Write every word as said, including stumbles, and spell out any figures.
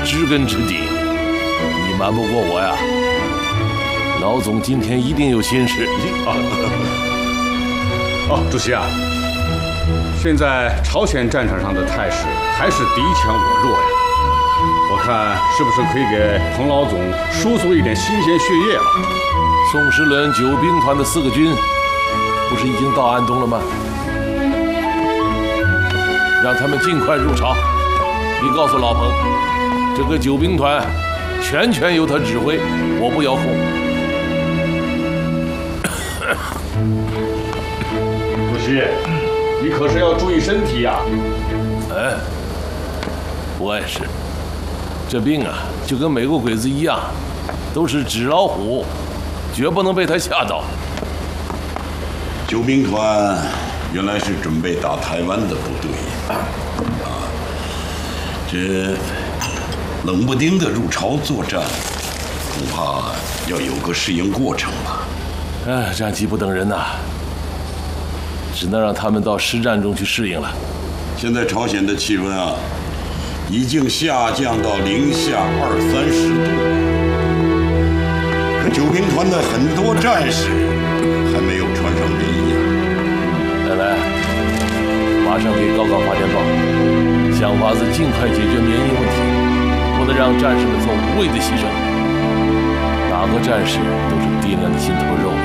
知根知底，你瞒不过我呀。老总今天一定有心事。 哦，主席啊，现在朝鲜战场上的态势还是敌强我弱呀。我看是不是可以给彭老总输送一点新鲜血液了？ 宋时轮九兵团的四个军，不是已经到安东了吗？让他们尽快入朝。你告诉老彭，这个九兵团全权由他指挥，我不遥控。 主席，你可是要注意身体呀！ 哎，我也是。这病啊，就跟美国鬼子一样，都是纸老虎，绝不能被他吓到。 九兵团原来是准备打台湾的部队啊，这冷不丁的入朝作战，恐怕要有个适应过程吧。 哎，战机不等人呐、啊，只能让他们到实战中去适应了。 现在朝鲜的气温啊，已经下降到零下二三十度，可九兵团的很多战士还没有穿上棉衣啊。 来来，马上给高岗发电报，想法子尽快解决棉衣问题，不能让战士们做无谓的牺牲。哪个战士都是爹娘的心头肉。